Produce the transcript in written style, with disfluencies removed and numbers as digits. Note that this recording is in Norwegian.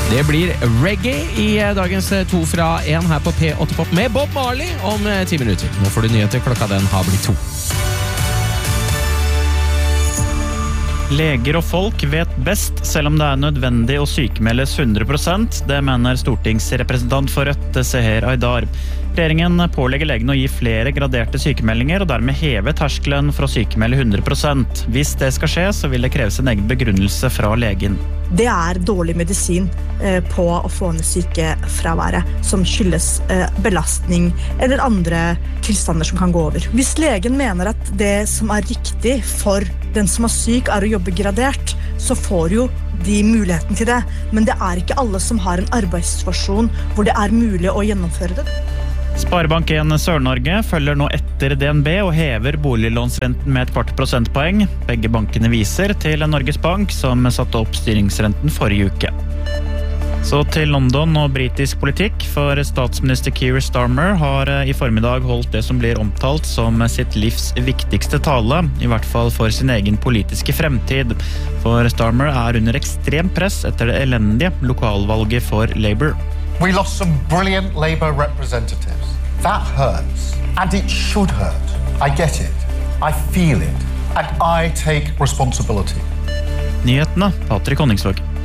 Det blir reggae i dagens 2 fra 1 her på P8 Pop med Bob Marley om 10 minutter. Nå får du nyheter, klokka den har blitt 2. Leger og folk vet best, selv om det nødvendig å sykemeldes 100%. Det mener stortingsrepresentant for Rødt, Seher Aydar. Regjeringen pålegger legene å gi flere graderte sykemeldinger, og dermed heve terskelen for å sykemelde 100%. Hvis det skal skje, så vil det kreves en egen begrunnelse fra legen. Det dårlig medisin på å få ned sykefraværet som skyldes belastning eller andre tilstander som kan gå over. Hvis legen mener at det som riktig for den som syk å jobbe gradert, så får jo de muligheten til det. Men det ikke alle som har en arbeidssituasjon hvor det mulig å gjennomføre det. Sparebank 1 Sør-Norge følger nå etter DNB og hever boliglånsrenten med 0,25 prosentpoeng. Begge bankene viser til Norges Bank, som satte opp styringsrenten forrige uke. Så til London og britisk politikk, for statsminister Keir Starmer har i formiddag holdt det som blir omtalt som sitt livs viktigste tale, i hvert fall for sin egen politiske fremtid. For Starmer under ekstremt press etter det elendige lokalvalget for Labour. We lost some brilliant Labour representatives. That hurts, and it should hurt. I get it, I feel it, and I take responsibility. Nyhetene, Patrick Honningsvåg.